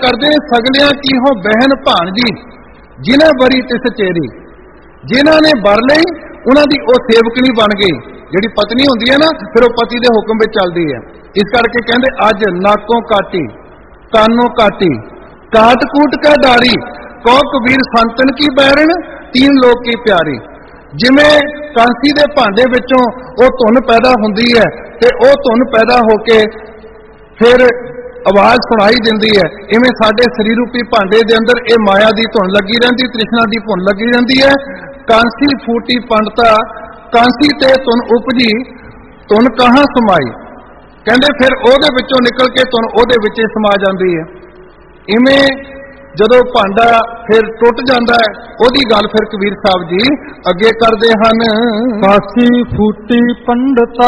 ਕਰਦੇ ਸਗਲਿਆਂ ਕੀ ਹੋ ਬਹਿਨ ਭਾਣਜੀ, ਜਿਨ੍ਹਾਂ ਬਰੀ ਤਿਸ ਚੇਰੀ। ਜਿਨ੍ਹਾਂ ਨੇ ਵਰ ਲਈ ਉਹਨਾਂ ਦੀ ਉਹ ਸੇਵਕਣੀ ਬਣ ਗਈ। ਜਿਹੜੀ ਪਤਨੀ ਹੁੰਦੀ ਹੈ ਨਾ, ਫਿਰ ਉਹ ਪਤੀ ਦੇ ਹੁਕਮ ਵਿੱਚ ਚੱਲਦੀ ਹੈ। ਇਸ ਕਰਕੇ ਕਹਿੰਦੇ ਅੱਜ ਨਾਕੋਂ ਕਾਟੀ ਕਾਨੋਂ ਕਾਟੀ, ਕਾਟ ਕੂਟ ਕਾ ਡਾਰੀ, ਕੋ ਕਬੀਰ ਸੰਤਨ ਕੀ ਬੈਰਣ, ਤੀਨ ਲੋਕ ਕੀ ਪਿਆਰੀ। ਜਿਵੇਂ ਕਾਂਸੀ ਦੇ ਭਾਂਡੇ ਵਿੱਚੋਂ ਉਹ ਧੁਨ ਪੈਦਾ ਹੁੰਦੀ ਹੈ ਤੇ ਉਹ ਧੁਨ ਪੈਦਾ ਹੋ ਕੇ ਫਿਰ ਆਵਾਜ਼ ਸੁਣਾਈ ਦਿੰਦੀ ਹੈ, ਇਵੇਂ ਸਾਡੇ ਸਰੀਰ ਰੂਪੀ ਭਾਂਡੇ ਦੇ ਅੰਦਰ ਇਹ ਮਾਇਆ ਦੀ ਧੁਨ ਲੱਗੀ ਰਹਿੰਦੀ, ਤ੍ਰਿਸ਼ਨਾ ਦੀ ਧੁਨ ਲੱਗੀ ਰਹਿੰਦੀ ਹੈ। ਕਾਂਸੀ ਫੂਟੀ ਪੰਡਤਾ, ਕਾਂਸੀ ਤੇ ਧੁਨ ਉਪਜੀ, ਧੁਨ ਕਹਾਂ ਸਮਾਈ। ਕਹਿੰਦੇ ਫਿਰ ਉਹਦੇ ਵਿੱਚੋਂ ਨਿਕਲ ਕੇ ਧੁਨ ਉਹਦੇ ਵਿੱਚ ਹੀ ਸਮਾ ਜਾਂਦੀ ਹੈ। ਇਵੇਂ ਜਦੋਂ ਭਾਂਡਾ ਫਿਰ ਟੁੱਟ ਜਾਂਦਾ ਹੈ, ਉਹਦੀ ਗੱਲ ਫਿਰ ਕਬੀਰ ਸਾਹਿਬ ਜੀ ਅੱਗੇ ਕਰਦੇ ਹਨ। ਕਾਂਸੀ ਫੂਟੀ ਪੰਡਤਾ,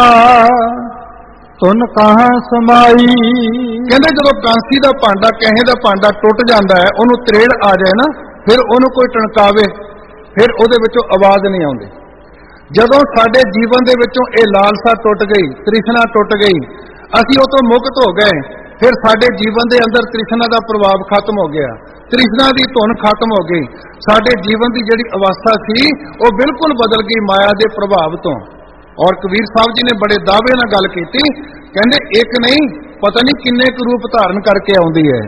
ਧੁਨ ਕਹਾਂ ਸਮਾਈ। ਕਹਿੰਦੇ ਜਦੋਂ ਕਾਂਸੀ ਦਾ ਭਾਂਡਾ, ਕਹੇ ਦਾ ਭਾਂਡਾ ਟੁੱਟ ਜਾਂਦਾ ਹੈ, ਉਹਨੂੰ ਤਰੇੜ ਆ ਜਾਏ ਨਾ, ਫਿਰ ਉਹਨੂੰ ਕੋਈ ਟਣਕਾਵੇ, ਫਿਰ ਉਹਦੇ ਵਿੱਚੋਂ ਆਵਾਜ਼ ਨਹੀਂ ਆਉਂਦੀ। ਜਦੋਂ ਸਾਡੇ ਜੀਵਨ ਦੇ ਵਿੱਚੋਂ ਇਹ ਲਾਲਸਾ ਟੁੱਟ ਗਈ, ਤ੍ਰਿਸ਼ਨਾ ਟੁੱਟ ਗਈ, ਅਸੀਂ ਉਹ ਤੋਂ ਮੁਕਤ ਹੋ ਗਏ, ਫਿਰ ਸਾਡੇ ਜੀਵਨ ਦੇ ਅੰਦਰ ਤ੍ਰਿਸ਼ਨਾ ਦਾ ਪ੍ਰਭਾਵ ਖਤਮ ਹੋ ਗਿਆ, ਤ੍ਰਿਸ਼ਨਾ ਦੀ ਧੁਨ ਖਤਮ ਹੋ ਗਈ। ਸਾਡੇ ਜੀਵਨ ਦੀ ਜਿਹੜੀ ਅਵਸਥਾ ਸੀ ਉਹ ਬਿਲਕੁਲ ਬਦਲ ਗਈ ਮਾਇਆ ਦੇ ਪ੍ਰਭਾਵ ਤੋਂ। ਔਰ ਕਬੀਰ ਸਾਹਿਬ ਜੀ ਨੇ ਬੜੇ ਦਾਅਵੇ ਨਾਲ ਗੱਲ ਕੀਤੀ, ਕਹਿੰਦੇ ਇੱਕ ਨਹੀਂ ਪਤਾ ਨਹੀਂ ਕਿੰਨੇ ਕੁ ਰੂਪ ਧਾਰਨ ਕਰਕੇ ਆਉਂਦੀ ਹੈ,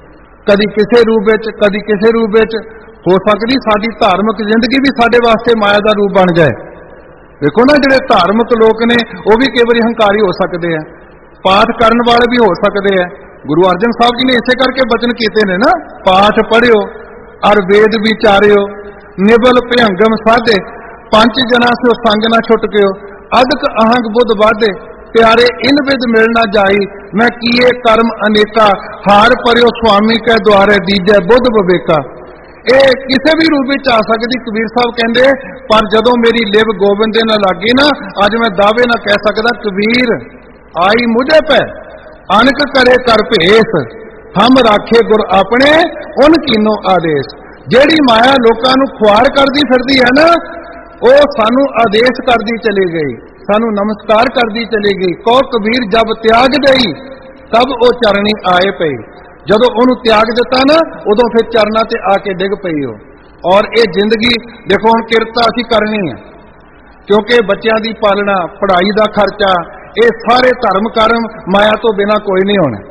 ਕਦੀ ਕਿਸੇ ਰੂਪ ਵਿੱਚ, ਕਦੀ ਕਿਸੇ ਰੂਪ ਵਿੱਚ। ਹੋ ਸਕਦੀ ਸਾਡੀ ਧਾਰਮਿਕ ਜ਼ਿੰਦਗੀ ਵੀ ਸਾਡੇ ਵਾਸਤੇ ਮਾਇਆ ਦਾ ਰੂਪ ਬਣ ਜਾਏ। ਦੇਖੋ ਨਾ, ਜਿਹੜੇ ਧਾਰਮਿਕ ਲੋਕ ਨੇ ਉਹ ਵੀ ਕਈ ਵਾਰੀ ਹੰਕਾਰੀ ਹੋ ਸਕਦੇ ਆ, ਪਾਠ ਕਰਨ ਵਾਲੇ ਵੀ ਹੋ ਸਕਦੇ ਆ। ਗੁਰੂ ਅਰਜਨ ਸਾਹਿਬ ਜੀ ਨੇ ਇਸੇ ਕਰਕੇ ਬਚਨ ਕੀਤੇ ਨੇ ਨਾ, ਪਾਠ ਪੜ੍ਹਿਓ ਅਰ ਵੇਦ ਵਿਚਾਰਿਓ, ਨਿਬਲ ਭਿਅੰਗਮ ਸਾਧੇ, ਪੰਜ ਜਨਾਂ ਸੋ ਸੰਗ ਨਾ ਛੁਟਕਿਓ, ਅਦਕ ਅਹੰਗ ਬੁੱਧ ਵਾਧੇ, ਪਿਆਰੇ ਇਨ ਵਿਦ ਮਿਲਣਾ ਜਾਈ, ਮੈਂ ਕੀਏ ਕਰਮ ਅਨੇਕਾ, ਹਾਰ ਪਰਿਓ ਸੁਆਮੀ ਕੈ ਦੁਆਰੇ ਦੀਜੈ ਬੁੱਧ ਵਿਵੇਕਾ। ਇਹ ਕਿਸੇ ਵੀ ਰੂਪ ਵਿੱਚ ਆ ਸਕਦੀ, ਕਬੀਰ ਸਾਹਿਬ ਕਹਿੰਦੇ, ਪਰ ਜਦੋਂ ਮੇਰੀ ਲਿਵ ਗੋਬਿੰਦ ਦੇ ਨਾਲ ਲੱਗੀ ਨਾ, ਅੱਜ ਮੈਂ ਦਾਅਵੇ ਨਾਲ ਕਹਿ ਸਕਦਾ, ਕਬੀਰ ਆਈ ਮੁਝੇ ਪੈ, ਅਨਕ ਕਰੇ ਕਰ ਭੇਸ, ਹਮ ਰਾਖੇ ਗੁਰ ਆਪਣੇ, ਉਨ ਕੀਨੋ ਆਦੇਸ਼। ਜਿਹੜੀ ਮਾਇਆ ਲੋਕਾਂ ਨੂੰ ਖੁਆਰ ਕਰਦੀ ਫਿਰਦੀ ਹੈ ਨਾ, ਉਹ ਸਾਨੂੰ ਆਦੇਸ਼ ਕਰਦੀ ਚਲੀ ਗਈ, ਸਾਨੂੰ ਨਮਸਕਾਰ ਕਰਦੀ ਚਲੀ ਗਈ। ਕੋ ਕਬੀਰ ਜਬ ਤਿਆਗ ਦੇਈ, ਤਬ ਉਹ ਚਰਣੀ ਆਏ ਪਈ। ਜਦੋਂ ਉਹਨੂੰ ਤਿਆਗ ਦਿੱਤਾ ਨਾ, ਉਦੋਂ ਫਿਰ ਚਰਨਾਂ ਤੇ ਆ ਕੇ ਡਿੱਗ ਪਈ ਉਹ। ਔਰ ਇਹ ਜ਼ਿੰਦਗੀ ਦੇਖੋ, ਹੁਣ ਕਿਰਤ ਅਸੀਂ ਕਰਨੀ ਹੈ, ਕਿਉਂਕਿ ਬੱਚਿਆਂ ਦੀ ਪਾਲਣਾ, ਪੜ੍ਹਾਈ ਦਾ ਖਰਚਾ, ਇਹ ਸਾਰੇ ਧਰਮ ਕਰਮ ਮਾਇਆ ਤੋਂ ਬਿਨਾਂ ਕੋਈ ਨਹੀਂ ਹੋਣਾ।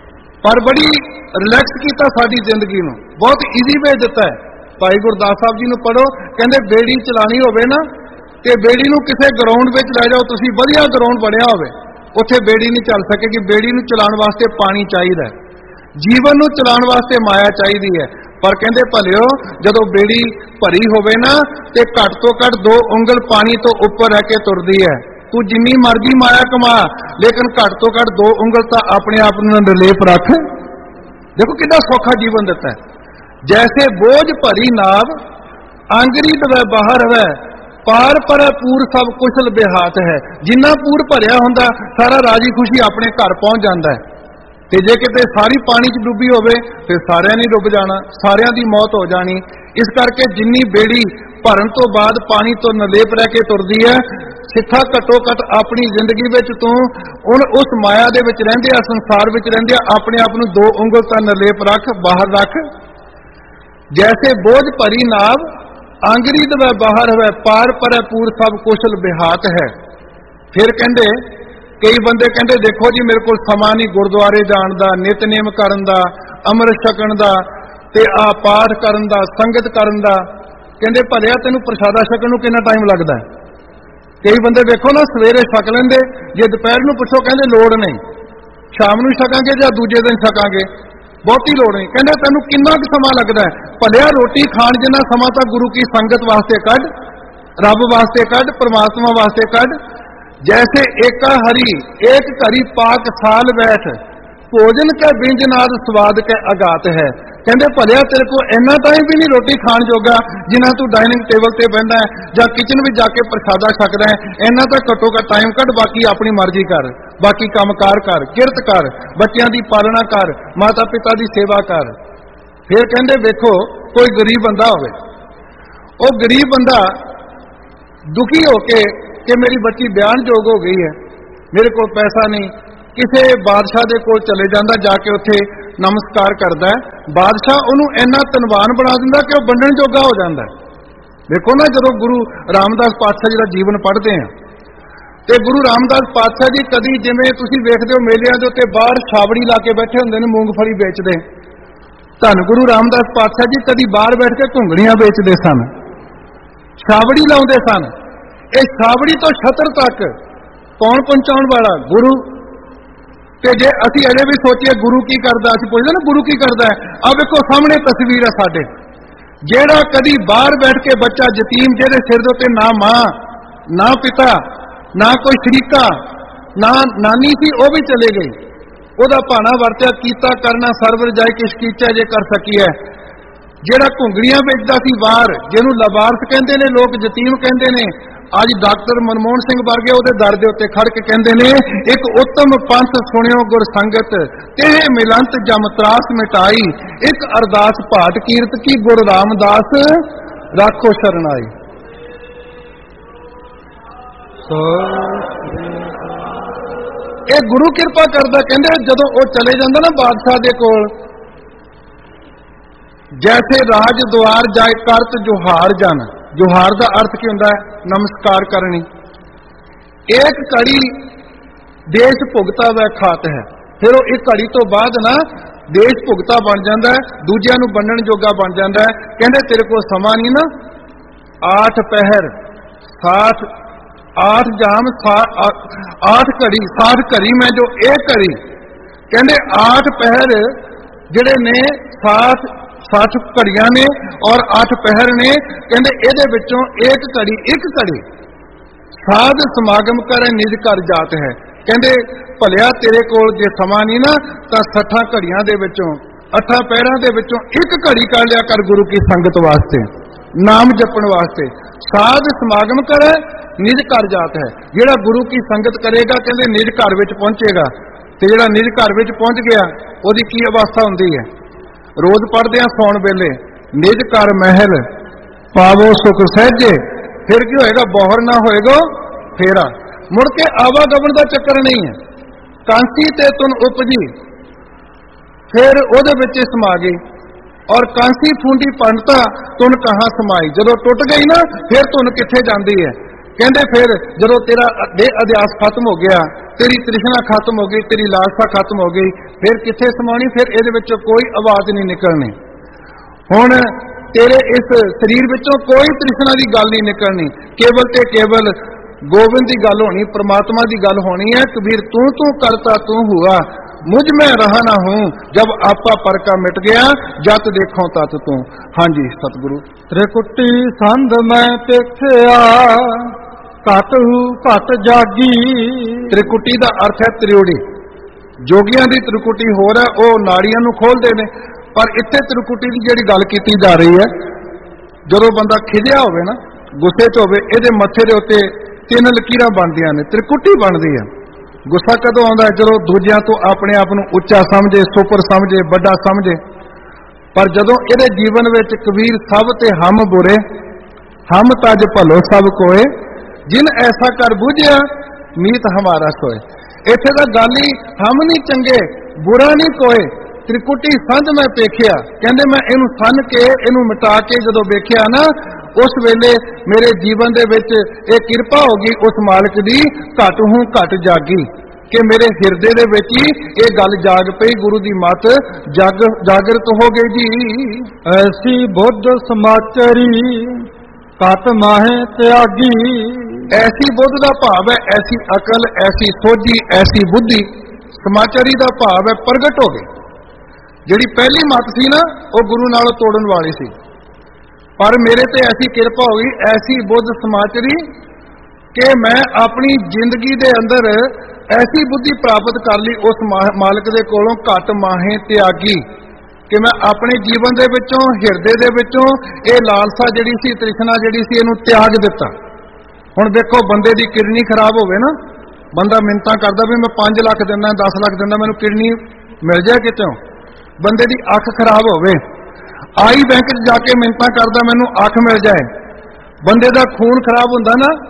ਪਰ ਬੜੀ ਰਿਲੈਕਸ ਕੀਤਾ ਸਾਡੀ ਜ਼ਿੰਦਗੀ ਨੂੰ, ਬਹੁਤ ਈਜ਼ੀ ਵੇ ਦਿੱਤਾ ਹੈ। ਭਾਈ ਗੁਰਦਾਸ ਸਾਹਿਬ ਜੀ ਨੂੰ ਪੜ੍ਹੋ, ਕਹਿੰਦੇ ਬੇੜੀ ਚਲਾਣੀ ਹੋਵੇ ਨਾ, ਤੇ ਬੇੜੀ ਨੂੰ ਕਿਸੇ ਗਰਾਊਂਡ ਵਿੱਚ ਲੈ ਜਾਓ ਤੁਸੀਂ, ਵਧੀਆ ਗਰਾਊਂਡ ਬਣਿਆ ਹੋਵੇ, ਉੱਥੇ ਬੇੜੀ ਨਹੀਂ ਚੱਲ ਸਕੇਗੀ। ਬੇੜੀ ਨੂੰ ਚਲਾਉਣ ਵਾਸਤੇ ਪਾਣੀ ਚਾਹੀਦਾ ਹੈ, ਜੀਵਨ ਨੂੰ ਚਲਾਉਣ ਵਾਸਤੇ ਮਾਇਆ ਚਾਹੀਦੀ ਹੈ। ਪਰ ਕਹਿੰਦੇ ਭਲਿਓ, ਜਦੋਂ ਬੇੜੀ ਭਰੀ ਹੋਵੇ ਨਾ, ਤੇ ਘੱਟ ਤੋਂ ਘੱਟ 2 ਉਂਗਲ ਪਾਣੀ ਤੋਂ ਉੱਪਰ ਰਹਿ ਕੇ ਤੁਰਦੀ ਹੈ। ਤੂੰ ਜਿੰਨੀ ਮਰਜ਼ੀ ਮਾਇਆ ਕਮਾ, ਲੇਕਿਨ ਘੱਟ ਤੋਂ ਘੱਟ 2 ਉਂਗਲ ਤਾਂ ਆਪਣੇ ਆਪ ਨੂੰ ਨਿਰਲੇਪ ਰੱਖ। ਦੇਖੋ ਕਿੰਨਾ ਸੌਖਾ ਜੀਵਨ ਦਿੱਤਾ ਹੈ। ਜੈਸੇ ਬੋਝ ਭਰੀ ਨਾਵ, ਆਂਗਰੀ ਦਵੇ ਬਾਹਰ ਹੈ, ਪਾਰ ਪਰ ਪੂਰ ਸਭ ਕੁਸ਼ਲ ਬਿਹਾਤ ਹੈ। ਜਿੰਨਾ ਪੂਰ ਭਰਿਆ ਹੁੰਦਾ, ਸਾਰਾ ਰਾਜੀ ਖੁਸ਼ੀ ਆਪਣੇ ਘਰ ਪਹੁੰਚ ਜਾਂਦਾ ਹੈ। ਤੇ ਜੇ ਕਿਤੇ ਸਾਰੀ ਪਾਣੀ 'ਚ ਡੁੱਬੀ ਹੋਵੇ, ਫਿਰ ਸਾਰਿਆਂ ਨੇ ਡੁੱਬ ਜਾਣਾ, ਸਾਰਿਆਂ ਦੀ ਮੌਤ ਹੋ ਜਾਣੀ। ਇਸ ਕਰਕੇ ਜਿੰਨੀ ਬੇੜੀ ਭਰਨ ਤੋਂ ਬਾਅਦ ਪਾਣੀ ਤੋਂ ਨਿਰਲੇਪ ਰਹਿ ਕੇ ਤੁਰਦੀ ਹੈ, ਸਿੱਖਾ ਘੱਟੋ ਘੱਟ ਆਪਣੀ ਜ਼ਿੰਦਗੀ ਵਿੱਚ ਤੂੰ ਹੁਣ ਉਸ ਮਾਇਆ ਦੇ ਵਿੱਚ ਰਹਿੰਦੇ ਆ, ਸੰਸਾਰ ਵਿੱਚ ਰਹਿੰਦੇ ਆ, ਆਪਣੇ ਆਪ ਨੂੰ 2 ਉਂਗਲ ਤਾਂ ਨਿਰਲੇਪ ਰੱਖ, ਬਾਹਰ ਰੱਖ। ਜੈਸੇ ਬੋਝ ਭਰੀ ਨਾਵ, ਆਂਗਰੀ ਦਵੇ ਬਾਹਰ ਹੋਵੇ, ਪਾਰ ਪਰੈ ਪੂਰ ਸਭ ਕੁਸ਼ਲ ਬਿਹਾਤ ਹੈ। ਫਿਰ ਕਹਿੰਦੇ, ਕਈ ਬੰਦੇ ਕਹਿੰਦੇ ਦੇਖੋ ਜੀ ਮੇਰੇ ਕੋਲ ਸਮਾਂ ਨਹੀਂ ਗੁਰਦੁਆਰੇ ਜਾਣ ਦਾ, ਨਿਤਨੇਮ ਕਰਨ ਦਾ, ਅੰਮ੍ਰਿਤ ਛਕਣ ਦਾ, ਤੇ ਆ ਪਾਠ ਕਰਨ ਦਾ, ਸੰਗਤ ਕਰਨ ਦਾ। ਕਹਿੰਦੇ ਭਲਿਆ ਤੈਨੂੰ ਪ੍ਰਸ਼ਾਦਾ ਛਕਣ ਨੂੰ ਕਿੰਨਾ ਟਾਈਮ ਲੱਗਦਾ ਹੈ? ਕਈ ਬੰਦੇ ਵੇਖੋ ਨਾ, ਸਵੇਰੇ ਛਕ ਲੈਂਦੇ, ਜੇ ਦੁਪਹਿਰ ਨੂੰ ਪੁੱਛੋ ਕਹਿੰਦੇ ਲੋੜ ਨਹੀਂ, ਸ਼ਾਮ ਨੂੰ ਛਕਾਂਗੇ ਜਾਂ ਦੂਜੇ ਦਿਨ ਛਕਾਂਗੇ, ਬਹੁਤੀ ਲੋੜ ਨਹੀਂ। ਕਹਿੰਦੇ ਤੈਨੂੰ ਕਿੰਨਾ ਕੁ ਸਮਾਂ ਲੱਗਦਾ ਹੈ? ਭਲਿਆ ਰੋਟੀ ਖਾਣ ਜਿੰਨਾ ਸਮਾਂ ਤਾਂ ਗੁਰੂ ਕੀ ਸੰਗਤ ਵਾਸਤੇ ਕੱਢ, ਰੱਬ ਵਾਸਤੇ ਕੱਢ, ਪਰਮਾਤਮਾ ਵਾਸਤੇ ਕੱਢ। जैसे एका हरि एक करी पाक साल बैठ, भोजन के व्यंजनाद स्वाद के अगात है। कहते भलिया तेरे को इन्ना टाइम भी नहीं रोटी खाण जोगा जिन्ना तू डाइनिंग टेबल ते बहना है या किचन में जाके प्रसादा छकदा है, इन्ना तो घट्टो घट्ट टाइम कट, बाकी अपनी मर्जी कर, बाकी कामकार कर, किरत कर, बच्चों की पालना कर, माता पिता की सेवा कर। फिर कहते देखो कोई गरीब बंदा होवे, वो गरीब बंदा दुखी होके कि मेरी बच्ची बयान जोग हो गई है, मेरे को पैसा नहीं, ਕਿਸੇ ਬਾਦਸ਼ਾਹ ਦੇ ਕੋਲ ਚਲੇ ਜਾਂਦਾ, ਜਾ ਕੇ ਉੱਥੇ ਨਮਸਕਾਰ ਕਰਦਾ ਹੈ। ਬਾਦਸ਼ਾਹ ਉਹਨੂੰ ਇੰਨਾ ਧਨਵਾਨ ਬਣਾ ਦਿੰਦਾ ਕਿ ਉਹ ਵੰਡਣ ਜੋਗਾ ਹੋ ਜਾਂਦਾ। ਦੇਖੋ ਨਾ, ਜਦੋਂ ਗੁਰੂ ਰਾਮਦਾਸ ਪਾਤਸ਼ਾਹ ਜੀ ਦਾ ਜੀਵਨ ਪੜ੍ਹਦੇ ਆ ਤੇ ਗੁਰੂ ਰਾਮਦਾਸ ਪਾਤਸ਼ਾਹ ਜੀ ਕਦੀ, ਜਿਵੇਂ ਤੁਸੀਂ ਵੇਖਦੇ ਹੋ ਮੇਲਿਆਂ ਦੇ ਉੱਤੇ ਬਾਹਰ ਛਾਵੜੀ ਲਾ ਕੇ ਬੈਠੇ ਹੁੰਦੇ ਨੇ, ਮੂੰਗਫਲੀ ਵੇਚਦੇ, ਧੰਨ ਗੁਰੂ ਰਾਮਦਾਸ ਪਾਤਸ਼ਾਹ ਜੀ ਕਦੀ ਬਾਹਰ ਬੈਠ ਕੇ ਘੁੰਗਣੀਆਂ ਵੇਚਦੇ ਸਨ, ਛਾਵੜੀ ਲਾਉਂਦੇ ਸਨ। ਇਹ ਛਾਵੜੀ ਤੋਂ ਛਤਰ ਤੱਕ ਕੌਣ ਪਹੁੰਚਾਉਣ ਵਾਲਾ? ਗੁਰੂ। ਤੇ ਜੇ ਅਸੀਂ ਅਜੇ ਵੀ ਸੋਚੀਏ ਗੁਰੂ ਕੀ ਕਰਦਾ, ਅਸੀਂ ਪੁੱਛਦੇ ਨਾ ਗੁਰੂ ਕੀ ਕਰਦਾ ਹੈ। ਆਹ ਵੇਖੋ ਸਾਹਮਣੇ ਤਸਵੀਰ ਹੈ ਸਾਡੇ, ਜਿਹੜਾ ਕਦੀ ਬਾਹਰ ਬੈਠ ਕੇ ਬੱਚਾ ਯਤੀਮ, ਜਿਹਦੇ ਸਿਰ ਦੇ ਉੱਤੇ ਨਾ ਮਾਂ ਨਾ ਪਿਤਾ ਨਾ ਕੋਈ ਸ਼ਰੀਕਾ ਨਾ ਨਾਨੀ ਸੀ, ਉਹ ਵੀ ਚਲੇ ਗਈ, ਉਹਦਾ ਭਾਣਾ ਵਰਤਿਆ, ਕੀਤਾ ਕਰਨਾ ਸਰਵਰ ਜਾਏ ਕਿਛ ਕੀਚਾ ਜੇ ਕਰ ਸਕੀ ਹੈ। ਜਿਹੜਾ ਘੁੰਗੜੀਆਂ ਵੇਚਦਾ ਸੀ ਬਾਹਰ, ਜਿਹਨੂੰ ਲਵਾਰਸ ਕਹਿੰਦੇ ਨੇ ਲੋਕ, ਯਤੀਮ ਕਹਿੰਦੇ ਨੇ, ਅੱਜ ਡਾਕਟਰ ਮਨਮੋਹਨ ਸਿੰਘ ਵਰਗੇ ਉਹਦੇ ਦਰ ਦੇ ਉੱਤੇ ਖੜ ਕੇ ਕਹਿੰਦੇ ਨੇ, ਇੱਕ ਉੱਤਮ ਪੰਥ ਸੁਣਿਓ ਗੁਰ ਸੰਗਤ, ਤੇ ਮਿਲੰਤ ਜਮ ਤਰਾਸ ਮਿਟਾਈ, ਇੱਕ ਅਰਦਾਸ ਭਾਟ ਕੀਰਤ ਕੀ ਗੁਰ ਰਾਮਦਾਸ ਰਾਖੋ ਸ਼ਰਨਾਈ। ਇਹ ਗੁਰੂ ਕਿਰਪਾ ਕਰਦਾ। ਕਹਿੰਦੇ ਜਦੋਂ ਉਹ ਚਲੇ ਜਾਂਦਾ ਨਾ ਬਾਦਸ਼ਾਹ ਦੇ ਕੋਲ, ਜੈਸੇ ਰਾਜ ਦੁਆਰ ਜਾਏ ਕਰਤ ਜੁਹਾਰ ਜਨ। ਜੁਹਾਰ ਦਾ ਅਰਥ ਕੀ ਹੁੰਦਾ ਹੈ? ਨਮਸਕਾਰ ਕਰਨੀ। ਇੱਕ ਘੜੀ ਦੇਸ਼ ਭੁਗਤਾ ਵੈ ਖਾਤ ਹੈ। ਫਿਰ ਉਹ ਇੱਕ ਘੜੀ ਤੋਂ ਬਾਅਦ ਨਾ ਦੇਸ਼ ਭੁਗਤਾ ਬਣ ਜਾਂਦਾ ਹੈ, ਦੂਜਿਆਂ ਨੂੰ ਵੰਡਣ ਜੋਗਾ ਬਣ ਜਾਂਦਾ ਹੈ। ਕਹਿੰਦੇ ਤੇਰੇ ਕੋਲ ਸਮਾਂ ਨਹੀਂ ਨਾ, 8 ਪਹਿਰ 60 8 ਜਾਮ 8 ਘੜੀ 60 ਘੜੀ ਮੈਂ ਜੋ ਇਹ ਘੜੀ, ਕਹਿੰਦੇ 8 ਪਹਿਰ ਜਿਹੜੇ ਨੇ 60 ਘੜੀਆਂ ਨੇ ਔਰ 8 ਪਹਿਰ ਨੇ। ਕਹਿੰਦੇ ਇਹਦੇ ਵਿੱਚੋਂ ਇੱਕ ਘੜੀ ਸਾਧ ਸਮਾਗਮ ਕਰੇ ਨਿਜ ਘਰ ਜਾਤ ਹੈ। ਕਹਿੰਦੇ ਭਲਿਆ ਤੇਰੇ ਕੋਲ ਜੇ ਸਮਾਂ ਨਹੀਂ ਨਾ ਤਾਂ 60 ਘੜੀਆਂ ਦੇ ਵਿੱਚੋਂ 8 ਪਹਿਰਾਂ ਦੇ ਵਿੱਚੋਂ ਇੱਕ ਘੜੀ ਕਰ ਲਿਆ ਕਰ ਗੁਰੂ ਕੀ ਸੰਗਤ ਵਾਸਤੇ, ਨਾਮ ਜਪਣ ਵਾਸਤੇ। ਸਾਧ ਸਮਾਗਮ ਕਰੇ ਨਿਜ ਘਰ ਜਾਤ ਹੈ। ਜਿਹੜਾ ਗੁਰੂ ਕੀ ਸੰਗਤ ਕਰੇਗਾ, ਕਹਿੰਦੇ ਨਿਜ ਘਰ ਵਿੱਚ ਪਹੁੰਚੇਗਾ। ਤੇ ਜਿਹੜਾ ਨਿਜ ਘਰ ਵਿੱਚ ਪਹੁੰਚ ਗਿਆ, ਉਹਦੀ ਕੀ ਅਵਸਥਾ ਹੁੰਦੀ ਹੈ? ਰੋਜ਼ ਪੜ੍ਹਦੇ ਆ ਸੌਣ ਵੇਲੇ, ਨਿਜ ਘਰ ਮਹਿਲ ਪਾਵੋ ਸੁਖ ਸਹਿਜੇ, ਫਿਰ ਕੀ ਹੋਏਗਾ? ਬੋਹਰ ਨਾ ਹੋਏਗਾ ਫੇਰਾ। ਮੁੜ ਕੇ ਆਵਾਗਮਨ ਦਾ ਚੱਕਰ ਨਹੀਂ ਹੈ। ਕਾਂਸੀ ਤੇ ਤੁਨ ਉਪਜੀ, ਫਿਰ ਉਹਦੇ ਵਿੱਚ ਸਮਾ ਗਈ। ਔਰ ਕਾਂਸੀ ਫੂੰਡੀ ਪੰਡਤਾ ਤੁਨ ਕਹਾਂ ਸਮਾਈ। ਜਦੋਂ ਟੁੱਟ ਗਈ ਨਾ, ਫਿਰ ਤੁਨ ਕਿੱਥੇ ਜਾਂਦੀ ਹੈ? ਕਹਿੰਦੇ ਫਿਰ ਜਦੋਂ ਤੇਰਾ ਦੇਹ ਅਧਿਆਸ ਖਤਮ ਹੋ ਗਿਆ, ਤੇਰੀ ਤ੍ਰਿਸ਼ਨਾ ਖਤਮ ਹੋ ਗਈ, ਤੇਰੀ ਲਾਲਸਾ ਖਤਮ ਹੋ ਗਈ, ਫਿਰ ਕਿੱਥੇ ਸਮਾਉਣੀ? ਫਿਰ ਇਹਦੇ ਵਿੱਚੋਂ ਕੋਈ ਆਵਾਜ਼ ਨਹੀਂ ਨਿਕਲਣੀ। ਹੁਣ ਤੇਰੇ ਇਸ ਸਰੀਰ ਵਿੱਚੋਂ ਕੋਈ ਤ੍ਰਿਸ਼ਨਾ ਦੀ ਗੱਲ ਨਹੀਂ ਨਿਕਲਣੀ, ਕੇਵਲ ਤੇ ਕੇਵਲ ਗੋਬਿੰਦ ਦੀ ਗੱਲ ਹੋਣੀ, ਪ੍ਰਮਾਤਮਾ ਦੀ ਗੱਲ ਹੋਣੀ ਹੈ। ਕਬੀਰ ਤੂੰ ਕਰਤਾ ਤੂੰ ਹੁਆ, ਮੁਝ ਮੈਂ ਰਹਾ ਨਾ ਹੂੰ, ਜਬ ਆਪਾ ਪਰ ਕਾ ਮਿਟ ਗਿਆ, ਜਤ ਦੇਖੋ ਤਤ ਤੂੰ। ਹਾਂਜੀ ਸਤਿਗੁਰੂ। ਤ੍ਰਿਕੁਟੀ ਸੰਧ ਮੈਂ ਪੇਖਿਆ, ਘਟੂ ਘਟ ਜਾਗੀ। ਤ੍ਰਿਕੁਟੀ ਦਾ ਅਰਥ ਹੈ ਤ੍ਰਿਉੜੀ। ਜੋਗੀਆਂ ਦੀ ਤ੍ਰਿਕੁਟੀ ਹੋਰ ਹੈ, ਉਹ ਨਾੜੀਆਂ ਨੂੰ ਖੋਲਦੇ ਨੇ, ਪਰ ਇੱਥੇ ਤ੍ਰਿਕੁਟੀ ਦੀ ਜਿਹੜੀ ਗੱਲ ਕੀਤੀ ਜਾ ਰਹੀ ਹੈ, ਜਦੋਂ ਬੰਦਾ ਖਿਜਿਆ ਹੋਵੇ ਨਾ, ਗੁੱਸੇ 'ਚ ਹੋਵੇ, ਇਹਦੇ ਮੱਥੇ ਦੇ ਉੱਤੇ 3 ਲਕੀਰਾਂ ਬਣਦੀਆਂ ਨੇ, ਤ੍ਰਿਕੁਟੀ ਬਣਦੀ ਹੈ। ਗੁੱਸਾ ਕਦੋਂ ਆਉਂਦਾ? ਜਦੋਂ ਦੂਜਿਆਂ ਤੋਂ ਆਪਣੇ ਆਪ ਨੂੰ ਉੱਚਾ ਸਮਝੇ, ਸੁਪਰ ਸਮਝੇ, ਵੱਡਾ ਸਮਝੇ। ਪਰ ਜਦੋਂ ਇਹਦੇ ਜੀਵਨ ਵਿੱਚ ਕਬੀਰ ਸਭ ਤੇ ਹਮ ਬੁਰੇ, ਹਮ ਤਜ ਭਲੋ ਸਭ ਕੋਏ, ਜਿਨ ਐਸਾ ਕਰ ਬੁਝਿਆ ਮੀਤ ਹਮਾਰਾ ਸੋਏ। ਇੱਥੇ ਤਾਂ ਗੱਲ ਹੀ ਹਮ ਨਹੀਂ ਚੰਗੇ, ਬੁਰਾ ਨਹੀਂ ਕੋਏ। ਤ੍ਰਿਕੁਟੀ ਸੰਧ ਮੈਂ ਪੇਖਿਆ, ਕਹਿੰਦੇ ਮੈਂ ਇਹਨੂੰ ਸੰਨ ਕੇ, ਇਹਨੂੰ ਮਿਟਾ ਕੇ ਜਦੋਂ ਵੇਖਿਆ ਨਾ, ਉਸ ਵੇਲੇ ਮੇਰੇ ਜੀਵਨ ਦੇ ਵਿੱਚ ਇਹ ਕਿਰਪਾ ਹੋ ਗਈ ਉਸ ਮਾਲਕ ਦੀ, ਘਟ ਹੂੰ ਘਟ ਜਾਗੀ, ਕਿ ਮੇਰੇ ਹਿਰਦੇ ਦੇ ਵਿੱਚ ਹੀ ਇਹ ਗੱਲ ਜਾਗ ਪਈ, ਗੁਰੂ ਦੀ ਮੱਤ ਜਾਗਰਤ ਹੋ ਗਈ ਜੀ। ਐਸੀ ਬੁੱਧ ਸਮਾਚਰੀ ਘਟ ਮਾਹੇ ਤਿਆਗੀ। ਐਸੀ ਬੁੱਧ ਦਾ ਭਾਵ ਹੈ ਐਸੀ ਅਕਲ, ਐਸੀ ਸੋਝੀ, ਐਸੀ ਬੁੱਧੀ। ਸਮਾਚਰੀ ਦਾ ਭਾਵ ਹੈ ਪ੍ਰਗਟ ਹੋ ਗਈ। ਜਿਹੜੀ ਪਹਿਲੀ ਮੱਤ ਸੀ ਨਾ, ਉਹ ਗੁਰੂ ਨਾਲੋਂ ਤੋੜਨ ਵਾਲੀ ਸੀ, ਪਰ ਮੇਰੇ ਤੇ ਐਸੀ ਕਿਰਪਾ ਹੋ ਗਈ, ਐਸੀ ਬੁੱਧ ਸਮਾਚਰੀ, ਕਿ ਮੈਂ ਆਪਣੀ ਜ਼ਿੰਦਗੀ ਦੇ ਅੰਦਰ ਐਸੀ ਬੁੱਧੀ ਪ੍ਰਾਪਤ ਕਰ ਲਈ ਉਸ ਮਾਲਕ ਦੇ ਕੋਲੋਂ, ਘਟ ਮਾਹੇ ਤਿਆਗੀ, ਕਿ ਮੈਂ ਆਪਣੇ ਜੀਵਨ ਦੇ ਵਿੱਚੋਂ, ਹਿਰਦੇ ਦੇ ਵਿੱਚੋਂ ਇਹ ਲਾਲਸਾ ਜਿਹੜੀ ਸੀ, ਤ੍ਰਿਸ਼ਨਾ ਜਿਹੜੀ ਸੀ, ਇਹਨੂੰ ਤਿਆਗ ਦਿੱਤਾ। ਹੁਣ ਦੇਖੋ, ਬੰਦੇ ਦੀ ਕਿਡਨੀ ਖਰਾਬ ਹੋਵੇ ਨਾ, ਬੰਦਾ ਮਿੰਨਤਾਂ ਕਰਦਾ ਵੀ ਮੈਂ 5 ਲੱਖ ਦਿੰਦਾ, 10 ਲੱਖ ਦਿੰਦਾ, ਮੈਨੂੰ ਕਿਡਨੀ ਮਿਲ ਜਾਏ ਕਿਤੋਂ। ਬੰਦੇ ਦੀ ਅੱਖ ਖਰਾਬ ਹੋਵੇ, ਆਈ ਬੈਂਕ 'ਚ ਜਾ ਕੇ ਮਿੰਨਤਾਂ ਕਰਦਾ ਮੈਨੂੰ ਅੱਖ ਮਿਲ ਜਾਏ। ਬੰਦੇ ਦਾ ਖੂਨ ਖਰਾਬ ਹੁੰਦਾ ਨਾ,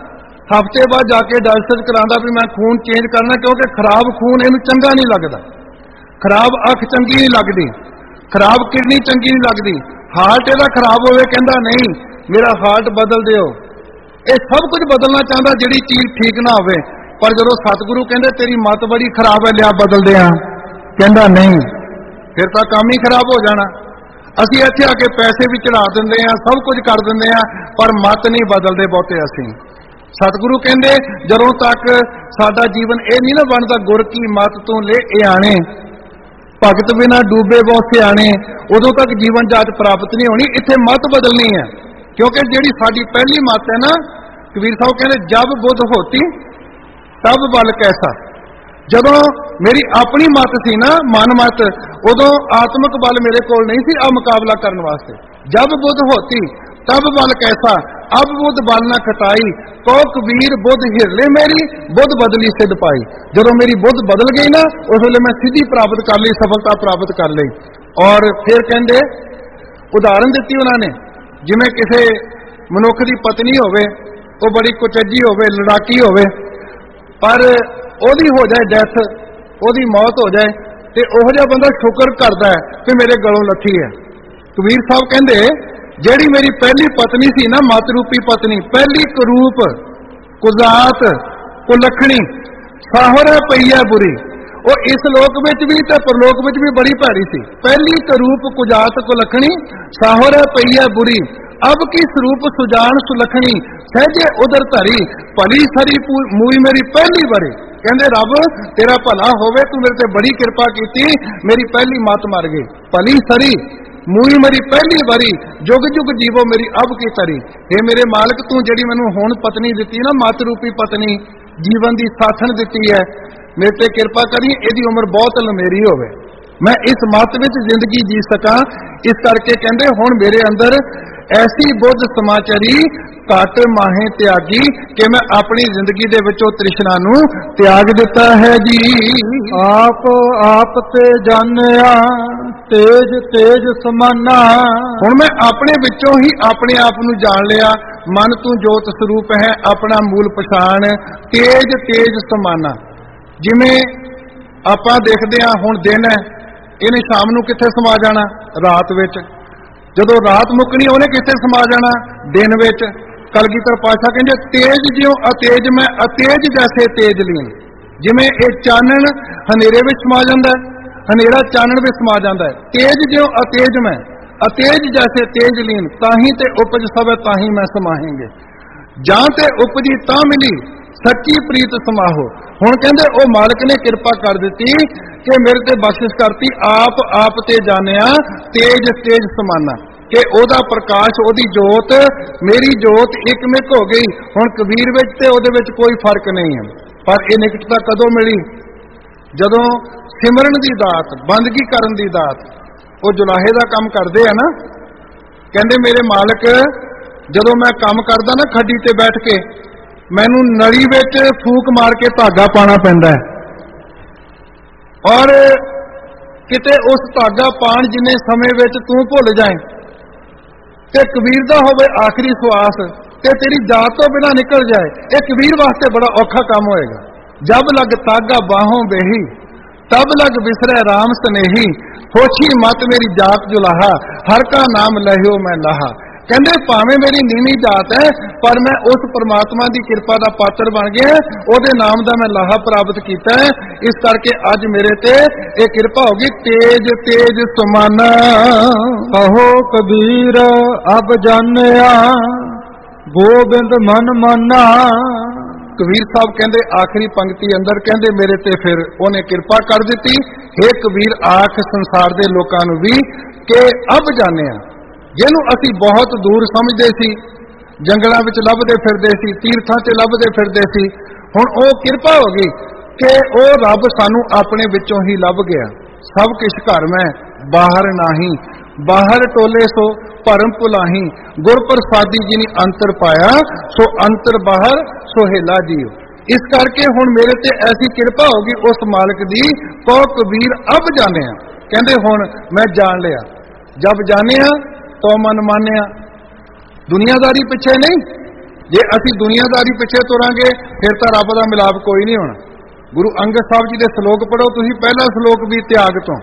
ਹਫ਼ਤੇ ਬਾਅਦ ਜਾ ਕੇ ਡਾਇਲਿਸਿਸ ਕਰਾਉਂਦਾ ਵੀ ਮੈਂ ਖੂਨ ਚੇਂਜ ਕਰਨਾ, ਕਿਉਂਕਿ ਖਰਾਬ ਖੂਨ ਇਹਨੂੰ ਚੰਗਾ ਨਹੀਂ ਲੱਗਦਾ, ਖਰਾਬ ਅੱਖ ਚੰਗੀ ਨਹੀਂ ਲੱਗਦੀ, ਖਰਾਬ ਕਿਡਨੀ ਚੰਗੀ ਨਹੀਂ ਲੱਗਦੀ, ਹਾਰਟ ਇਹਦਾ ਖਰਾਬ ਹੋਵੇ ਕਹਿੰਦਾ ਨਹੀਂ ਮੇਰਾ ਹਾਰਟ ਬਦਲ ਦਿਓ। ਇਹ ਸਭ ਕੁਝ ਬਦਲਣਾ ਚਾਹੁੰਦਾ ਜਿਹੜੀ ਚੀਜ਼ ਠੀਕ ਨਾ ਹੋਵੇ। ਪਰ ਜਦੋਂ ਸਤਿਗੁਰੂ ਕਹਿੰਦੇ ਤੇਰੀ ਮੱਤ ਬੜੀ ਖਰਾਬ ਹੈ, ਲਿਆ ਬਦਲਦੇ ਆ, ਕਹਿੰਦਾ ਨਹੀਂ, ਫਿਰ ਤਾਂ ਕੰਮ ਹੀ ਖਰਾਬ ਹੋ ਜਾਣਾ। ਅਸੀਂ ਇੱਥੇ ਆ ਕੇ ਪੈਸੇ ਵੀ ਚੜਾ ਦਿੰਦੇ ਆ, ਸਭ ਕੁਝ ਕਰ ਦਿੰਦੇ ਆ, ਪਰ ਮੱਤ ਨਹੀਂ ਬਦਲਦੇ ਬਹੁਤੇ ਅਸੀਂ। ਸਤਿਗੁਰੂ ਕਹਿੰਦੇ ਜਦੋਂ ਤੱਕ ਸਾਡਾ ਜੀਵਨ ਇਹ ਨਹੀਂ ਨਾ ਬਣਦਾ ਗੁਰ ਕੀ ਮੱਤ ਤੋਂ ਲੈ ਆਣੇ, ਭਗਤ ਬਿਨਾ ਡੂਬੇ ਬਹੁਤ ਸਿਆਣੇ, ਉਦੋਂ ਤੱਕ ਜੀਵਨ ਜਾਚ ਪ੍ਰਾਪਤ ਨਹੀਂ ਹੋਣੀ। ਇੱਥੇ ਮੱਤ ਬਦਲਣੀ ਹੈ, ਕਿਉਂਕਿ ਜਿਹੜੀ ਸਾਡੀ ਪਹਿਲੀ ਮੱਤ ਹੈ ਨਾ, ਕਬੀਰ ਸਾਹਿਬ ਕਹਿੰਦੇ ਜਬ ਬੁੱਧ ਹੋਤੀ ਤਬ ਬਲ ਕੈਸਾ। ਜਦੋਂ ਮੇਰੀ ਆਪਣੀ ਮੱਤ ਸੀ ਨਾ, ਮਨ ਮੱਤ, ਉਦੋਂ ਆਤਮਿਕ ਬਲ ਮੇਰੇ ਕੋਲ ਨਹੀਂ ਸੀ ਆ ਮੁਕਾਬਲਾ ਕਰਨ ਵਾਸਤੇ। ਜਬ ਬੁੱਧ ਹੋਤੀ ਤਬ ਬਲ ਕੈਸਾ, ਅਬ ਬੁੱਧ ਬਲ ਨਾ ਖਟਾਈ, ਕੋ ਕਬੀਰ ਬੁੱਧ ਹਿਰਲੇ ਮੇਰੀ, ਬੁੱਧ ਬਦਲੀ ਸਿੱਧ ਪਾਈ। ਜਦੋਂ ਮੇਰੀ ਬੁੱਧ ਬਦਲ ਗਈ ਨਾ, ਉਸ ਵੇਲੇ ਮੈਂ ਸਿੱਧੀ ਪ੍ਰਾਪਤ ਕਰ ਲਈ, ਸਫਲਤਾ ਪ੍ਰਾਪਤ ਕਰ ਲਈ। ਔਰ ਫਿਰ ਕਹਿੰਦੇ ਉਦਾਹਰਨ ਦਿੱਤੀ ਉਹਨਾਂ ਨੇ, ਜਿਵੇਂ ਕਿਸੇ ਮਨੁੱਖ ਦੀ ਪਤਨੀ ਹੋਵੇ, ਉਹ ਬੜੀ ਕੁਚੱਜੀ ਹੋਵੇ, ਲੜਾਕੀ ਹੋਵੇ, ਪਰ ਉਹਦੀ ਹੋ ਜਾਏ ਡੈਥ, ਉਹਦੀ ਮੌਤ ਹੋ ਜਾਏ, ਤੇ ਉਹੋ ਜਿਹਾ ਬੰਦਾ ਸ਼ੁਕਰ ਕਰਦਾ ਹੈ ਕਿ ਮੇਰੇ ਗਲੋਂ ਲੱਥੀ ਹੈ। ਕਬੀਰ ਸਾਹਿਬ ਕਹਿੰਦੇ ਜਿਹੜੀ ਮੇਰੀ ਪਹਿਲੀ ਪਤਨੀ ਸੀ ਨਾ, ਮਤ ਰੂਪੀ ਪਤਨੀ, ਪਹਿਲੀ ਕਰੂਪ ਕੁਜ਼ਾਤ ਕੁਲੱਖਣੀ ਸਾਹਰ ਪਈ ਹੈ ਬੁਰੀ, ਉਹ ਇਸ ਲੋਕ ਵਿੱਚ ਵੀ ਤੇ ਪਰਲੋਕ ਵਿੱਚ ਵੀ ਬੜੀ ਭੈੜੀ ਸੀ। ਪਹਿਲੀ ਕਰੂਪ ਕੁਜ਼ਾਤ ਕੁਲੱਖਣੀ ਸਾਹਰ ਪਈ ਹੈ ਬੁਰੀ, ਅਬ ਕੀ ਸਰੂਪ ਸੁਜਾਨ ਸੁਲੱਖਣੀ, ਸਹਿਜੇ ਉਦਰ ਧਰੀ, ਭਲੀ ਸਰੀ ਮੂਈ ਮੇਰੀ ਪਹਿਲੀ ਵਾਰੀ। ਕਹਿੰਦੇ ਰੱਬ ਤੇਰਾ ਭਲਾ ਹੋਵੇ, ਤੂੰ ਮੇਰੇ ਤੇ ਬੜੀ ਕਿਰਪਾ ਕੀਤੀ, ਮੇਰੀ ਪਹਿਲੀ ਮੱਤ ਮਰ ਗਈ। ਭਲੀ ਸਰੀ ਮੂਈ ਮੇਰੀ ਪਹਿਲੀ ਵਾਰੀ, ਜੁਗ ਜੁਗ ਜੀਵੋ ਮੇਰੀ ਅਬ ਕੀ ਤਰੀ। हे ਮੇਰੇ ਮਾਲਕ, ਤੂੰ ਜਿਹੜੀ ਮੈਨੂੰ ਹੁਣ ਪਤਨੀ ਦਿੱਤੀ ਨਾ, ਮੱਤ ਰੂਪੀ ਪਤਨੀ, ਜੀਵਨ ਦੀ ਸਾਥਣ ਦਿੱਤੀ ਹੈ, ਮੇਰੇ ਤੇ ਕਿਰਪਾ ਕਰੀ, ਇਹਦੀ ਉਮਰ ਬਹੁਤ ਲੰਮੇਰੀ ਹੋਵੇ, ਮੈਂ ਇਸ ਮੱਤ ਵਿੱਚ ਜ਼ਿੰਦਗੀ ਜੀ ਸਕਾਂ। ਇਸ ਕਰਕੇ ਕਹਿੰਦੇ ਹੁਣ ਮੇਰੇ ਅੰਦਰ ਐਸੀ ਬੁੱਧ ਸਮਾਚਰੀ ਘਟ ਮਾਹੇ ਤਿਆਗੀ ਕਿ ਮੈਂ ਆਪਣੀ ਜ਼ਿੰਦਗੀ ਦੇ ਵਿੱਚੋਂ ਤ੍ਰਿਸ਼ਨਾ ਨੂੰ ਤਿਆਗ ਦਿੱਤਾ ਹੈ ਜੀ। ਆਪ ਤੇ ਜਾਣਿਆ ਤੇਜ ਤੇਜ ਸਮਾਨਾ, ਹੁਣ ਮੈਂ ਆਪਣੇ ਵਿੱਚੋਂ ਹੀ ਆਪਣੇ ਆਪ ਨੂੰ ਜਾਣ ਲਿਆ। ਮਨ ਤੂੰ ਜੋਤ ਸਰੂਪ ਹੈ, ਆਪਣਾ ਮੂਲ ਪਛਾਣ, ਤੇਜ ਤੇਜ ਸਮਾਨਾ। ਜਿਵੇਂ ਆਪਾਂ ਦੇਖਦੇ ਹਾਂ ਹੁਣ ਦਿਨ ਹੈ, ਇਹਨੇ ਸ਼ਾਮ ਨੂੰ ਕਿੱਥੇ ਸਮਾ ਜਾਣਾ? ਰਾਤ ਵਿੱਚ। ਜਦੋਂ ਰਾਤ ਮੁੱਕਣੀ ਉਹਨੇ ਕਿੱਥੇ ਸਮਾ ਜਾਣਾ? ਦਿਨ ਵਿੱਚ। ਕਲਗੀਧਰ ਪਾਤਸ਼ਾਹ ਕਹਿੰਦੇ ਤੇਜ ਜਿਉ ਅਤੇਜ ਮੈਂ, ਅਤੇਜ ਜੈਸੇ ਤੇਜ ਲੀਨ। ਜਿਵੇਂ ਇਹ ਚਾਨਣ ਹਨੇਰੇ ਵਿੱਚ ਸਮਾ ਜਾਂਦਾ ਹੈ, ਹਨੇਰਾ ਚਾਨਣ ਵਿੱਚ ਸਮਾ ਜਾਂਦਾ ਹੈ, ਤੇਜ ਜਿਉ ਅਤੇਜ ਮੈਂ, ਅਤੇਜ ਜੈਸੇ ਤੇਜ ਲੀਨ, ਤਾਹੀਂ ਤੇ ਉਪਜ ਸਭੈ ਤਾਹੀਂ ਮੈਂ ਸਮਾਹੇਂਗੇ। ਜਾਂ ਤੇ ਉਪਜੀ ਤਾਂ ਮਿਲੀ ਸੱਚੀ ਪ੍ਰੀਤ ਸਮਾਹੋ। ਹੁਣ ਕਹਿੰਦੇ ਉਹ ਮਾਲਕ ਨੇ ਕਿਰਪਾ ਕਰ ਦਿੱਤੀ ਕਿ ਮੇਰੇ ਤੇ ਬਖਸ਼ਿਸ਼ ਕਰਤੀ, ਆਪ ਤੇ ਜਾਣਿਆ ਤੇਜ ਤੇਜ ਸਮਾਨਾ, ਕਿ ਉਹਦਾ ਪ੍ਰਕਾਸ਼, ਉਹਦੀ ਜੋਤ, ਮੇਰੀ ਜੋਤ ਇੱਕ ਮਿਕ ਹੋ ਗਈ। ਹੁਣ ਕਬੀਰ ਵਿੱਚ ਤੇ ਉਹਦੇ ਵਿੱਚ ਕੋਈ ਫਰਕ ਨਹੀਂ ਹੈ। ਪਰ ਇਹ ਨਿਕਟਤਾ ਕਦੋਂ ਮਿਲੀ? ਜਦੋਂ ਸਿਮਰਨ ਦੀ ਦਾਤ, ਬੰਦਗੀ ਕਰਨ ਦੀ ਦਾਤ, ਉਹ ਜੁਲਾਹੇ ਦਾ ਕੰਮ ਕਰਦੇ ਆ ਨਾ। ਕਹਿੰਦੇ ਮੇਰੇ ਮਾਲਕ, ਜਦੋਂ ਮੈਂ ਕੰਮ ਕਰਦਾ ਨਾ ਖੱਡੀ ਤੇ ਬੈਠ ਕੇ, ਮੈਨੂੰ ਨਲੀ ਵਿੱਚ ਫੂਕ ਮਾਰ ਕੇ ਧਾਗਾ ਪਾਣਾ ਪੈਂਦਾ ਹੈ, ਔਰ ਕਿਤੇ ਉਸ ਧਾਗਾ ਪਾਣ ਜਿੰਨੇ ਸਮੇਂ ਵਿੱਚ ਤੂੰ ਭੁੱਲ ਜਾਏ ਤੇ ਕਬੀਰ ਦਾ ਹੋਵੇ ਆਖਰੀ ਸਵਾਸ ਤੇ ਤੇਰੀ ਜਾਤ ਤੋਂ ਬਿਨਾਂ ਨਿਕਲ ਜਾਏ, ਇਹ ਕਬੀਰ ਵਾਸਤੇ ਬੜਾ ਔਖਾ ਕੰਮ ਹੋਏਗਾ। ਜਬ ਲਗ ਤਾਗਾ ਬਾਹੋਂ ਬੇਹੀ, ਤਬ ਲਗ ਬਿਸਰੈ ਰਾਮ ਸਨੇਹੀ, ਹੋਛੀ ਮਤ ਮੇਰੀ ਜਾਤ ਜੁਲਾਹਾ, ਹਰ ਕਾ ਨਾਮ ਲਹਿਓ ਮੈਂ ਲਾਹਾ। ਕਹਿੰਦੇ ਭਾਵੇਂ ਮੇਰੀ ਨੀਵੀਂ ਜਾਤ ਹੈ, ਪਰ ਮੈਂ ਉਸ ਪਰਮਾਤਮਾ ਦੀ ਕਿਰਪਾ ਦਾ ਪਾਤਰ ਬਣ ਗਿਆ, ਉਹਦੇ ਨਾਮ ਦਾ ਮੈਂ ਲਾਹਾ ਪ੍ਰਾਪਤ ਕੀਤਾ ਹੈ। ਇਸ ਕਰਕੇ ਅੱਜ ਮੇਰੇ ਤੇ ਇਹ ਕਿਰਪਾ ਹੋ ਗਈ, ਤੇਜ ਤੇਜ ਸਮਾਨਾ। ਕਹੋ ਕਬੀਰ ਅਬ ਜਾਣਿਆ ਗੋਬਿੰਦ ਮਨ ਮਾਨਾ। ਕਬੀਰ ਸਾਹਿਬ ਕਹਿੰਦੇ ਆਖਰੀ ਪੰਕਤੀ ਅੰਦਰ ਕਹਿੰਦੇ ਮੇਰੇ ਤੇ ਫਿਰ ਉਹਨੇ ਕਿਰਪਾ ਕਰ ਦਿੱਤੀ। हे ਕਬੀਰ, ਆਖ ਸੰਸਾਰ ਦੇ ਲੋਕਾਂ ਨੂੰ ਵੀ ਕਿ ਅਬ ਜਾਣਿਆ, ਜਿਹਨੂੰ ਅਸੀਂ ਬਹੁਤ ਦੂਰ ਸਮਝਦੇ ਸੀ, ਜੰਗਲਾਂ ਵਿੱਚ ਲੱਭਦੇ ਫਿਰਦੇ ਸੀ, ਤੀਰਥਾਂ 'ਤੇ ਲੱਭਦੇ ਫਿਰਦੇ ਸੀ, ਹੁਣ ਉਹ ਕਿਰਪਾ ਹੋ ਗਈ ਕਿ ਉਹ ਰੱਬ ਸਾਨੂੰ ਆਪਣੇ ਵਿੱਚੋਂ ਹੀ ਲੱਭ ਗਿਆ। ਸਭ ਕਿਛ ਘਰ ਮੈਂ ਬਾਹਰ ਨਾਹੀਂ, ਬਾਹਰ ਟੋਲੇ ਸੋ ਭਰਮ ਭੁਲਾਹੀ, ਗੁਰ ਪ੍ਰਸਾਦੀ ਜੀ ਨੇ ਅੰਤਰ ਪਾਇਆ, ਸੋ ਅੰਤਰ ਬਾਹਰ ਸੋਹੇਲਾ ਜੀਓ। ਇਸ ਕਰਕੇ ਹੁਣ ਮੇਰੇ ਤੇ ਐਸੀ ਕਿਰਪਾ ਹੋ ਗਈ ਉਸ ਮਾਲਕ ਦੀ, ਕੋ ਕਬੀਰ ਅਬ ਜਾਣਿਆ। ਕਹਿੰਦੇ ਹੁਣ ਮੈਂ ਜਾਣ ਲਿਆ। ਜਬ ਜਾਣਿਆ ਤੋ ਮਨ ਮਾਨਿਆ। ਦੁਨੀਆਦਾਰੀ ਪਿੱਛੇ ਨਹੀਂ, ਜੇ ਅਸੀਂ ਦੁਨੀਆਦਾਰੀ ਪਿੱਛੇ ਤੁਰਾਂਗੇ ਫਿਰ ਤਾਂ ਰੱਬ ਦਾ ਮਿਲਾਪ ਕੋਈ ਨਹੀਂ ਹੋਣਾ। ਗੁਰੂ ਅੰਗਦ ਸਾਹਿਬ ਜੀ ਦੇ ਸ਼ਲੋਕ ਪੜ੍ਹੋ ਤੁਸੀਂ, ਪਹਿਲਾ ਸ਼ਲੋਕ ਵੀ ਤਿਆਗ ਤੋਂ,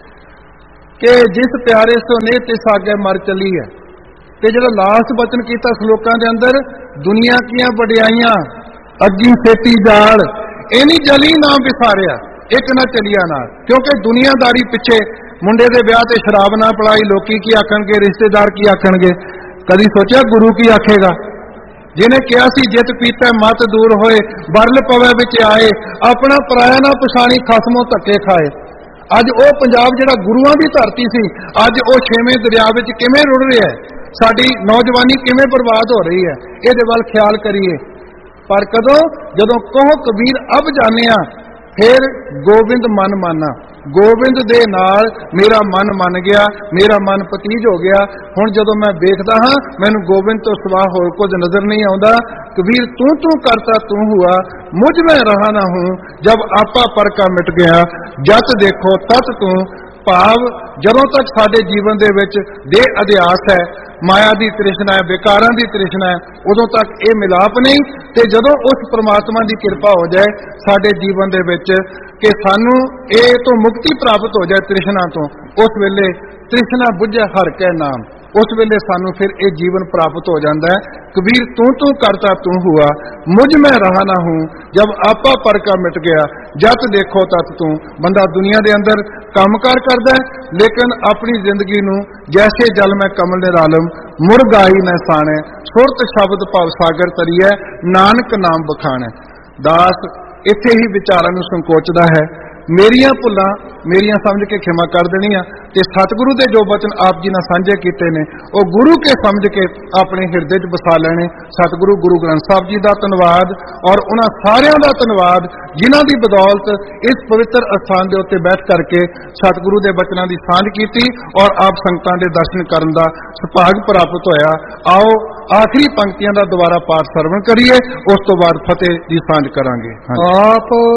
ਕਿ ਜਿਸ ਪਿਆਰੇ ਸੋ ਨੇ ਤਿਸ ਆਗੇ ਮਰ ਚੱਲੀ ਹੈ। ਤੇ ਜਿਹੜਾ ਲਾਸਟ ਬਚਨ ਕੀਤਾ ਸ਼ਲੋਕਾਂ ਦੇ ਅੰਦਰ, ਦੁਨੀਆ ਕੀਆਂ ਵਡਿਆਈਆਂ ਅੱਗੀ ਸੇਤੀ ਜਾਲ, ਇਹਨੀ ਜਲੀ ਨਾ ਵਿਸਾਰਿਆ ਇੱਕ ਨਾ ਚਲਿਆ ਨਾਲ। ਕਿਉਂਕਿ ਦੁਨੀਆਦਾਰੀ ਪਿੱਛੇ ਮੁੰਡੇ ਦੇ ਵਿਆਹ ਤੇ ਸ਼ਰਾਬ ਨਾ ਪਿਲਾਈ, ਲੋਕੀ ਕੀ ਆਖਣਗੇ, ਰਿਸ਼ਤੇਦਾਰ ਕੀ ਆਖਣਗੇ। ਕਦੀ ਸੋਚਿਆ ਗੁਰੂ ਕੀ ਆਖੇਗਾ? ਜਿਹਨੇ ਕਿਹਾ ਸੀ ਜਿਤ ਪੀਤਾ ਮਤ ਦੂਰ ਹੋਏ, ਬਰਲ ਪਵੇ ਵਿੱਚ ਆਏ, ਆਪਣਾ ਪਰਾਇਆ ਨਾ ਪਛਾਣੀ, ਖਸਮੋਂ ਧੱਕੇ ਖਾਏ। ਅੱਜ ਉਹ ਪੰਜਾਬ ਜਿਹੜਾ ਗੁਰੂਆਂ ਦੀ ਧਰਤੀ ਸੀ, ਅੱਜ ਉਹ ਛੇਵੇਂ ਦਰਿਆ ਵਿੱਚ ਕਿਵੇਂ ਰੁੜ ਰਿਹਾ ਹੈ, ਸਾਡੀ ਨੌਜਵਾਨੀ ਕਿਵੇਂ ਬਰਬਾਦ ਹੋ ਰਹੀ ਹੈ, ਇਹਦੇ ਵੱਲ ਖਿਆਲ ਕਰੀਏ। ਪਰ ਕਦੋਂ? ਜਦੋਂ ਕਹੋ ਕਬੀਰ ਅਬ ਜਾਣਿਆ, ਫਿਰ ਗੋਬਿੰਦ ਮਨ ਮਾਨਾ। ਗੋਬਿੰਦ ਦੇ ਨਾਲ ਮੇਰਾ ਮਨ ਮੰਨ ਗਿਆ, ਮੇਰਾ ਮਨ ਪਤੀਜ ਹੋ ਗਿਆ। ਹੁਣ ਜਦੋਂ ਮੈਂ ਵੇਖਦਾ ਹਾਂ, ਮੈਨੂੰ ਗੋਬਿੰਦ ਤੋਂ ਸਿਵਾ ਹੋਰ ਕੁਝ ਨਜ਼ਰ ਨਹੀਂ ਆਉਂਦਾ। ਕਬੀਰ ਤੂੰ ਤੂੰ ਕਰਤਾ ਤੂੰ ਹੁਆ, ਮੁਝ ਮੈਂ ਰਹਾ ਨਾ ਹੂੰ, ਜਬ ਆਪਾ ਪਰ ਕਾ ਮਿਟ ਗਿਆ, ਜਤ ਦੇਖੋ ਤਤ ਤੂੰ। ਭਾਵ ਜਦੋਂ ਤੱਕ ਸਾਡੇ ਜੀਵਨ ਦੇ ਵਿੱਚ ਦੇਹ ਅਧਿਆਸ ਹੈ, ਮਾਇਆ ਦੀ ਤ੍ਰਿਸ਼ਨਾ ਹੈ, ਵਿਕਾਰਾਂ ਦੀ ਤ੍ਰਿਸ਼ਨਾ ਹੈ, ਉਦੋਂ ਤੱਕ ਇਹ ਮਿਲਾਪ ਨਹੀਂ। ਤੇ ਜਦੋਂ ਉਸ ਪ੍ਰਮਾਤਮਾ ਦੀ ਕਿਰਪਾ ਹੋ ਜਾਏ ਸਾਡੇ ਜੀਵਨ ਦੇ ਵਿੱਚ ਕਿ ਸਾਨੂੰ ਇਹ ਤੋਂ ਮੁਕਤੀ ਪ੍ਰਾਪਤ ਹੋ ਜਾਏ ਤ੍ਰਿਸ਼ਨਾ ਤੋਂ, ਉਸ ਵੇਲੇ ਤ੍ਰਿਸ਼ਨਾ ਬੁੱਝੇ ਹਰ ਕੈ ਨਾਮ, ਉਸ ਵੇਲੇ ਸਾਨੂੰ ਫਿਰ ਇਹ ਜੀਵਨ ਪ੍ਰਾਪਤ ਹੋ ਜਾਂਦਾ ਹੈ। ਕਬੀਰ ਤੂੰ ਤੂੰ ਕਰਤਾ ਤੂੰ ਹੁਆ, ਮੁਝ ਮੈਂ ਰਹਾ ਨਾ ਹੂੰ, ਜਬ ਆਪਾ ਪਰ ਕਾ ਮਿਟ ਗਿਆ, ਜਤ ਦੇਖੋ ਤਤ ਤੂੰ। ਬੰਦਾ ਦੁਨੀਆ ਦੇ ਅੰਦਰ ਕੰਮਕਾਰ ਕਰਦਾ ਹੈ, ਲੇਕਿਨ ਆਪਣੀ ਜ਼ਿੰਦਗੀ ਨੂੰ ਜੈਸੇ ਜਲ ਮੈਂ ਕਮਲ ਨਿਰਾਲਮ, ਮੁਰਗਾਈ ਨਾ ਸਾਣੈ, ਸੁਰਤ ਸ਼ਬਦ ਭਵ ਸਾਗਰ ਤਰੀਐ, ਨਾਨਕ ਨਾਮ ਬਖਾਣੈ। ਦਾਸ ਇੱਥੇ ਹੀ ਵਿਚਾਰਾਂ ਨੂੰ ਸੰਕੋਚਦਾ ਹੈ। ਮੇਰੀਆਂ ਭੁੱਲਾਂ ਮੇਰੀਆਂ ਸਮਝ ਕੇ ਖਿਮਾ ਕਰ ਦੇਣੀਆਂ, ਤੇ ਸਤਿਗੁਰੂ ਦੇ ਜੋ ਬਚਨ ਆਪ ਜੀ ਨਾਲ ਸਾਂਝੇ ਕੀਤੇ ਨੇ ਉਹ ਗੁਰੂ ਕੇ ਸਮਝ ਕੇ ਆਪਣੇ ਹਿਰਦੇ 'ਚ ਵਸਾ ਲੈਣੇ। ਸਤਿਗੁਰੂ ਗੁਰੂ ਗ੍ਰੰਥ ਸਾਹਿਬ ਜੀ ਦਾ ਧੰਨਵਾਦ, ਔਰ ਉਹਨਾਂ ਸਾਰਿਆਂ ਦਾ ਧੰਨਵਾਦ ਜਿਨ੍ਹਾਂ ਦੀ ਬਦੌਲਤ ਇਸ ਪਵਿੱਤਰ ਅਸਥਾਨ ਦੇ ਉੱਤੇ ਬੈਠ ਕਰਕੇ ਸਤਿਗੁਰੂ ਦੇ ਬਚਨਾਂ ਦੀ ਸਾਂਝ ਕੀਤੀ ਔਰ ਆਪ ਸੰਗਤਾਂ ਦੇ ਦਰਸ਼ਨ ਕਰਨ ਦਾ ਸੁਭਾਗ ਪ੍ਰਾਪਤ ਹੋਇਆ। ਆਓ ਆਖਰੀ ਪੰਕਤੀਆਂ ਦਾ ਦੁਬਾਰਾ ਪਾਠ ਸਰਵਣ ਕਰੀਏ, ਉਸ ਤੋਂ ਬਾਅਦ ਫਤਿਹ ਦੀ ਸਾਂਝ ਕਰਾਂਗੇ। ਆਪ